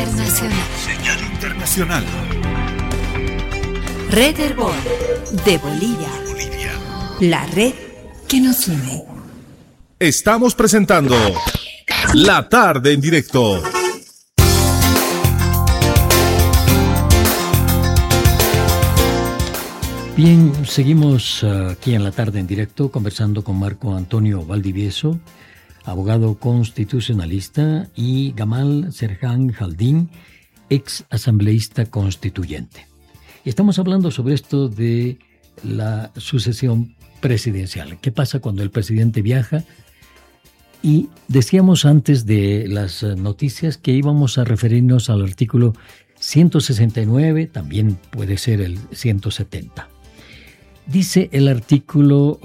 internacional. Señal internacional. Red Herbol de Bolivia. La red que nos une. Estamos presentando La Tarde en Directo. Bien, seguimos aquí en La Tarde en Directo conversando con Marco Antonio Valdivieso, abogado constitucionalista, y Gamal Serhan Jaldín, ex asambleísta constituyente. Y estamos hablando sobre esto de la sucesión presidencial. ¿Qué pasa cuando el presidente viaja? Y decíamos antes de las noticias que íbamos a referirnos al artículo 169, también puede ser el 170. Dice el artículo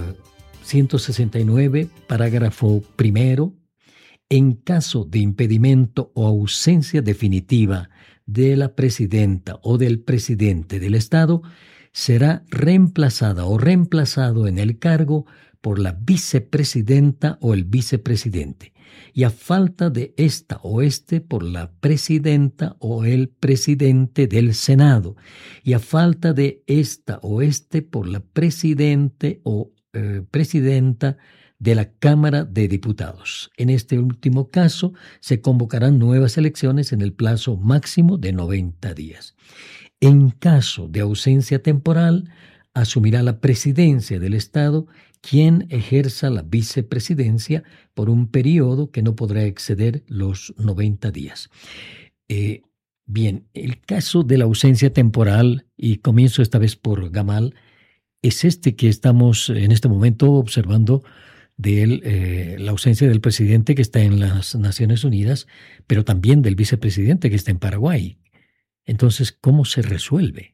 169, parágrafo primero: en caso de impedimento o ausencia definitiva de la presidenta o del presidente del Estado, será reemplazada o reemplazado en el cargo por la vicepresidenta o el vicepresidente, y a falta de esta o este por la presidenta o el presidente del Senado, y a falta de esta o este por la presidente o presidenta de la Cámara de Diputados. En este último caso, se convocarán nuevas elecciones en el plazo máximo de 90 días. En caso de ausencia temporal, asumirá la presidencia del Estado quien ejerza la vicepresidencia por un periodo que no podrá exceder los 90 días. Bien, el caso de la ausencia temporal, y comienzo esta vez por Gamal, es este que estamos en este momento observando de la ausencia del presidente que está en las Naciones Unidas, pero también del vicepresidente que está en Paraguay. Entonces, ¿cómo se resuelve?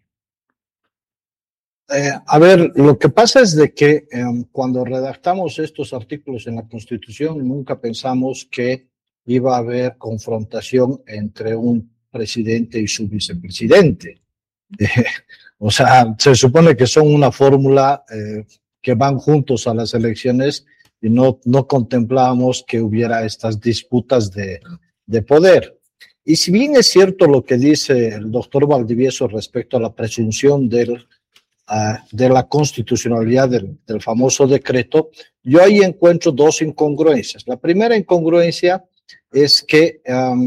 A ver, lo que pasa es de que cuando redactamos estos artículos en la Constitución, nunca pensamos que iba a haber confrontación entre un presidente y su vicepresidente. O sea, se supone que son una fórmula que van juntos a las elecciones y no contemplábamos que hubiera estas disputas de poder. Y si bien es cierto lo que dice el doctor Valdivieso respecto a la presunción de la constitucionalidad del famoso decreto, yo ahí encuentro dos incongruencias. La primera incongruencia es que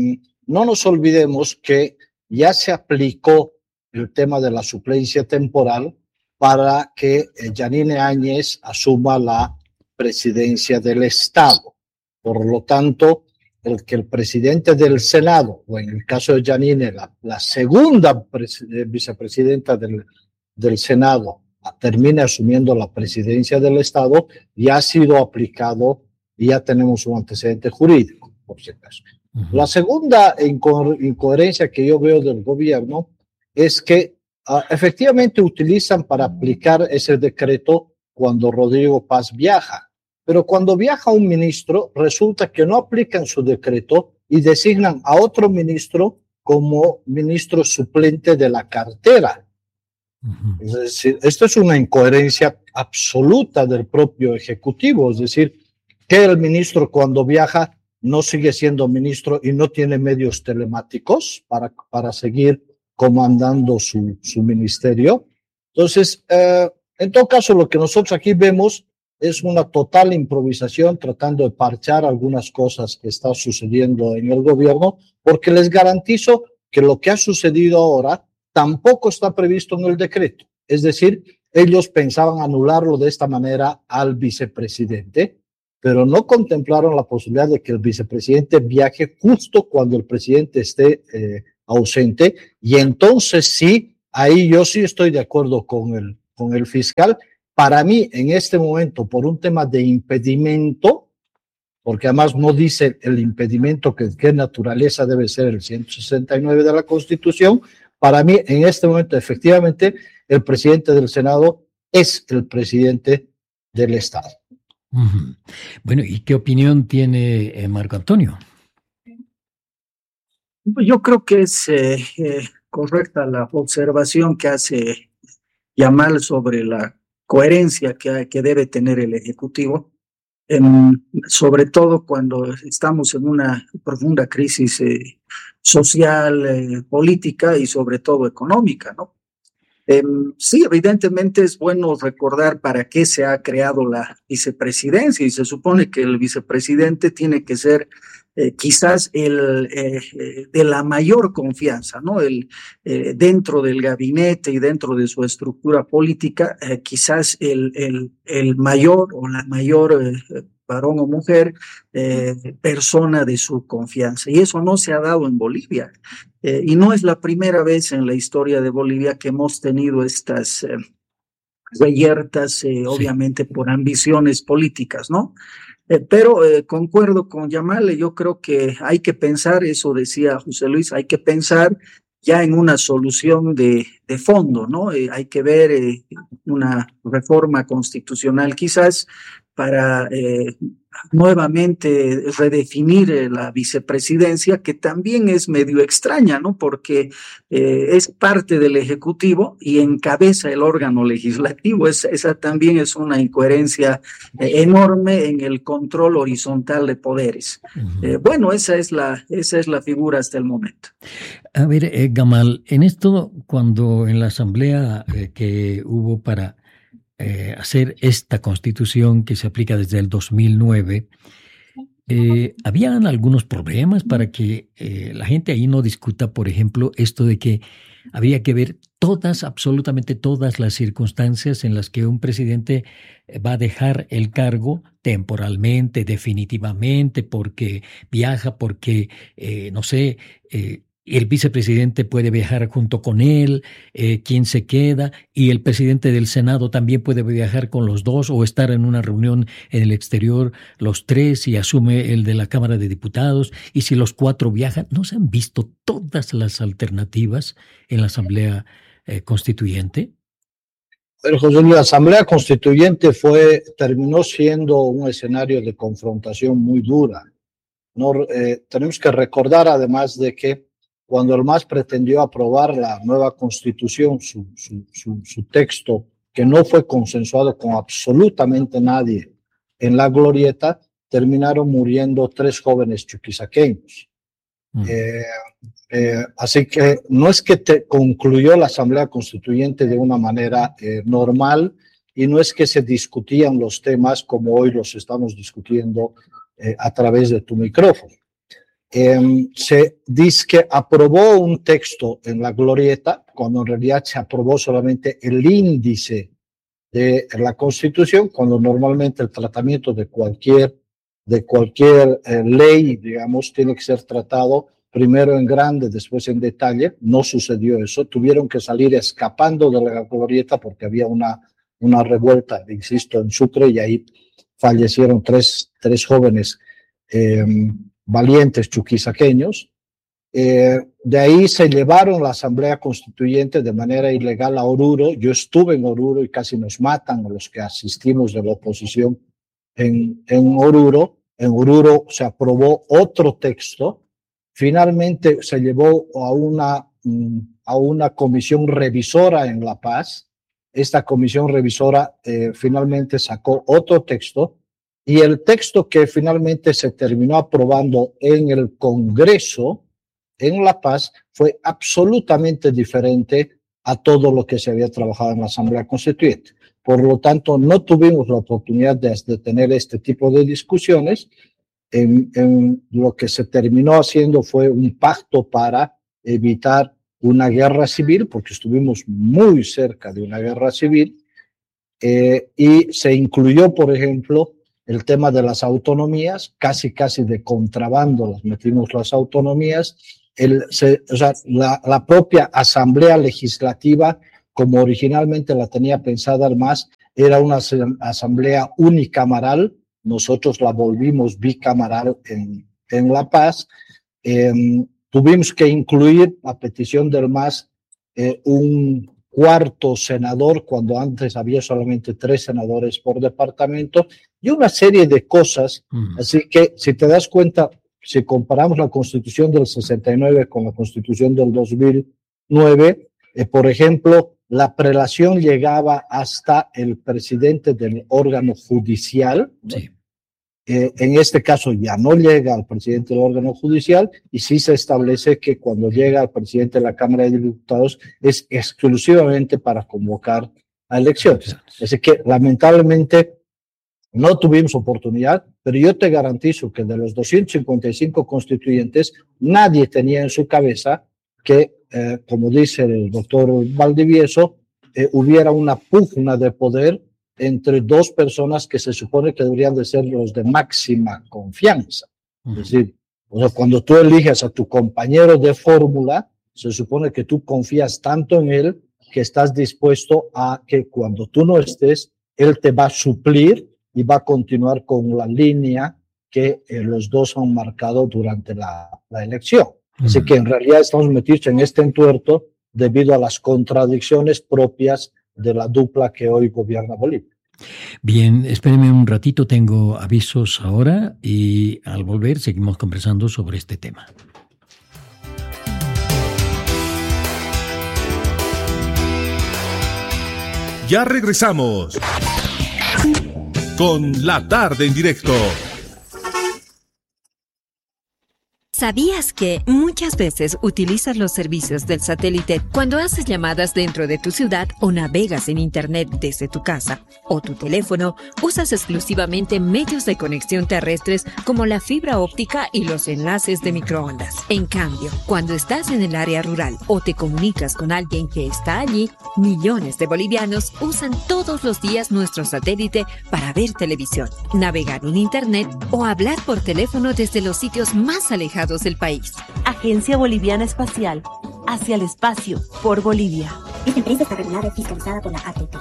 no nos olvidemos que ya se aplicó el tema de la suplencia temporal para que Yanine Áñez asuma la presidencia del Estado. Por lo tanto, que el presidente del Senado, o en el caso de Yanine, la segunda vicepresidenta del Senado, termine asumiendo la presidencia del Estado, ya ha sido aplicado y ya tenemos un antecedente jurídico, por si acaso. Uh-huh. La segunda incoherencia que yo veo del gobierno es que efectivamente utilizan para aplicar ese decreto cuando Rodrigo Paz viaja, pero cuando viaja un ministro resulta que no aplican su decreto y designan a otro ministro como ministro suplente de la cartera. Uh-huh. Es decir, esto es una incoherencia absoluta del propio Ejecutivo, es decir, que el ministro cuando viaja no sigue siendo ministro y no tiene medios telemáticos para seguir comandando su ministerio. Entonces, en todo caso, lo que nosotros aquí vemos es una total improvisación tratando de parchar algunas cosas que está sucediendo en el gobierno, porque les garantizo que lo que ha sucedido ahora tampoco está previsto en el decreto. Es decir, ellos pensaban anularlo de esta manera al vicepresidente, pero no contemplaron la posibilidad de que el vicepresidente viaje justo cuando el presidente esté ausente, y entonces sí, ahí yo sí estoy de acuerdo con el fiscal. Para mí, en este momento, por un tema de impedimento, porque además no dice el impedimento qué naturaleza debe ser el 169 de la Constitución, para mí, en este momento, efectivamente, el presidente del Senado es el presidente del Estado. Uh-huh. Bueno, ¿y qué opinión tiene Marco Antonio? Yo creo que es correcta la observación que hace Yamal sobre la coherencia que debe tener el Ejecutivo. sobre todo cuando estamos en una profunda crisis social, política y sobre todo económica, ¿no? Sí, evidentemente es bueno recordar para qué se ha creado la vicepresidencia y se supone que el vicepresidente tiene que ser quizás el de la mayor confianza, ¿no? Dentro del gabinete y dentro de su estructura política, quizás el mayor o la mayor varón o mujer, persona de su confianza. Y eso no se ha dado en Bolivia. Y no es la primera vez en la historia de Bolivia que hemos tenido estas reyertas, Sí. obviamente por ambiciones políticas, ¿no? Pero concuerdo con Yamal, yo creo que hay que pensar, eso decía José Luis, hay que pensar ya en una solución de fondo, ¿no? Hay que ver una reforma constitucional quizás para nuevamente redefinir la vicepresidencia, que también es medio extraña, ¿no? Porque es parte del Ejecutivo y encabeza el órgano legislativo. Esa también es una incoherencia enorme en el control horizontal de poderes. Bueno, esa es la figura hasta el momento. A ver, Gamal, en esto, cuando en la asamblea que hubo para hacer esta constitución que se aplica desde el 2009, habían algunos problemas para que la gente ahí no discuta, por ejemplo, esto de que había que ver absolutamente todas las circunstancias en las que un presidente va a dejar el cargo temporalmente, definitivamente, porque viaja, porque, no sé, el vicepresidente puede viajar junto con él, quién se queda, y el presidente del Senado también puede viajar con los dos o estar en una reunión en el exterior los tres y asume el de la Cámara de Diputados, y si los cuatro viajan. ¿No se han visto todas las alternativas en la Asamblea Constituyente? Pero José Luis, la Asamblea Constituyente terminó siendo un escenario de confrontación muy dura. No, tenemos que recordar además de que cuando el MAS pretendió aprobar la nueva Constitución, su texto, que no fue consensuado con absolutamente nadie en la glorieta, terminaron muriendo 3 jóvenes chuquisaqueños. Así que no es que concluyó la Asamblea Constituyente de una manera normal, y no es que se discutían los temas como hoy los estamos discutiendo a través de tu micrófono. Se dice que aprobó un texto en la glorieta, cuando en realidad se aprobó solamente el índice de la Constitución, cuando normalmente el tratamiento de cualquier ley, digamos, tiene que ser tratado primero en grande, después en detalle. No sucedió eso, tuvieron que salir escapando de la glorieta porque había una revuelta, insisto, en Sucre, y ahí fallecieron tres jóvenes valientes chuquisaqueños. De ahí se llevaron la Asamblea Constituyente de manera ilegal a Oruro. Yo estuve en Oruro y casi nos matan a los que asistimos de la oposición en Oruro. En Oruro se aprobó otro texto. Finalmente se llevó a una comisión revisora en La Paz. Esta comisión revisora finalmente sacó otro texto, y el texto que finalmente se terminó aprobando en el Congreso en La Paz fue absolutamente diferente a todo lo que se había trabajado en la Asamblea Constituyente. Por lo tanto, no tuvimos la oportunidad de tener este tipo de discusiones. Lo que se terminó haciendo fue un pacto para evitar una guerra civil, porque estuvimos muy cerca de una guerra civil, y se incluyó, por ejemplo, el tema de las autonomías, casi de contrabando las metimos las autonomías. La propia Asamblea Legislativa, como originalmente la tenía pensada el MAS, era una asamblea unicameral. Nosotros la volvimos bicameral en La Paz. Tuvimos que incluir, a petición del MAS, un cuarto senador, cuando antes había solamente 3 senadores por departamento, y una serie de cosas. Así que, si te das cuenta, si comparamos la Constitución del 69 con la Constitución del 2009, por ejemplo, la prelación llegaba hasta el presidente del órgano judicial, sí, en este caso ya no llega al presidente del órgano judicial y sí se establece que cuando llega al presidente de la Cámara de Diputados es exclusivamente para convocar a elecciones. Así que lamentablemente no tuvimos oportunidad, pero yo te garantizo que de los 255 constituyentes nadie tenía en su cabeza que, como dice el doctor Valdivieso, hubiera una pugna de poder entre dos personas que se supone que deberían de ser los de máxima confianza. Es decir, o sea, cuando tú eliges a tu compañero de fórmula, se supone que tú confías tanto en él que estás dispuesto a que cuando tú no estés, él te va a suplir y va a continuar con la línea que los dos han marcado durante la elección. Así que en realidad estamos metidos en este entuerto debido a las contradicciones propias de la dupla que hoy gobierna Bolivia. Bien, espérenme un ratito, tengo avisos ahora y al volver seguimos conversando sobre este tema. Ya regresamos con La Tarde en Directo. ¿Sabías que muchas veces utilizas los servicios del satélite cuando haces llamadas dentro de tu ciudad o navegas en internet desde tu casa o tu teléfono? Usas exclusivamente medios de conexión terrestres como la fibra óptica y los enlaces de microondas. En cambio, cuando estás en el área rural o te comunicas con alguien que está allí, millones de bolivianos usan todos los días nuestro satélite para ver televisión, navegar en internet o hablar por teléfono desde los sitios más alejados del país. Agencia Boliviana Espacial, hacia el espacio, por Bolivia. Esta empresa está regulada y fiscalizada por la ATT.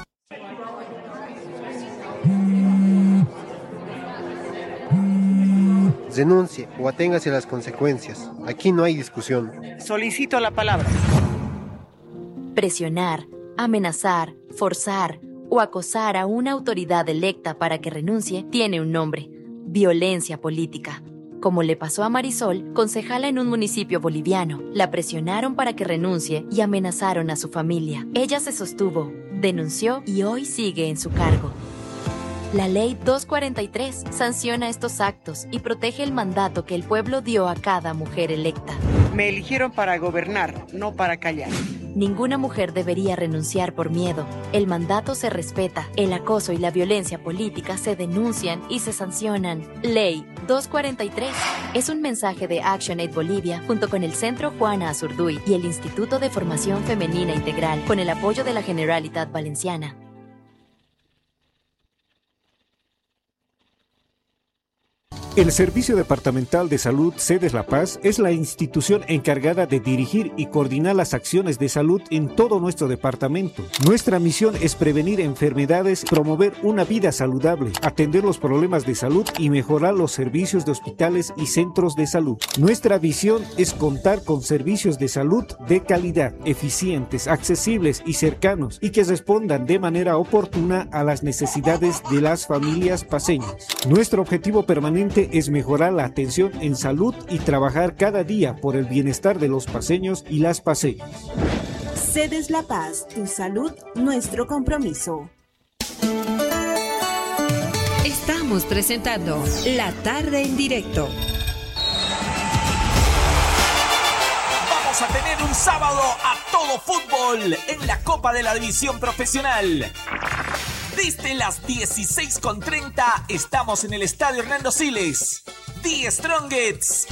Denuncie o aténgase a las consecuencias. Aquí no hay discusión. Solicito la palabra. Presionar, amenazar, forzar o acosar a una autoridad electa para que renuncie tiene un nombre: violencia política. Como le pasó a Marisol, concejala en un municipio boliviano. La presionaron para que renuncie y amenazaron a su familia. Ella se sostuvo, denunció y hoy sigue en su cargo. La Ley 243 sanciona estos actos y protege el mandato que el pueblo dio a cada mujer electa. Me eligieron para gobernar, no para callar. Ninguna mujer debería renunciar por miedo. El mandato se respeta, el acoso y la violencia política se denuncian y se sancionan. Ley 243 es un mensaje de ActionAid Bolivia junto con el Centro Juana Azurduy y el Instituto de Formación Femenina Integral con el apoyo de la Generalitat Valenciana. El Servicio Departamental de Salud Sedes La Paz es la institución encargada de dirigir y coordinar las acciones de salud en todo nuestro departamento. Nuestra misión es prevenir enfermedades, promover una vida saludable, atender los problemas de salud y mejorar los servicios de hospitales y centros de salud. Nuestra visión es contar con servicios de salud de calidad, eficientes, accesibles y cercanos, y que respondan de manera oportuna a las necesidades de las familias paceñas. Nuestro objetivo permanente es mejorar la atención en salud y trabajar cada día por el bienestar de los paceños y las paceñas. Sedes La Paz, tu salud, nuestro compromiso. Estamos presentando La Tarde en Directo. Vamos a tener un sábado a todo fútbol en la Copa de la División Profesional. Desde las 16:30 estamos en el Estadio Hernando Siles. The Strongets